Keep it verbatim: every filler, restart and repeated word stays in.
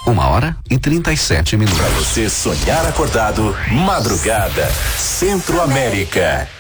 Uma hora e trinta e sete minutos. Pra você sonhar acordado, madrugada, Centro América.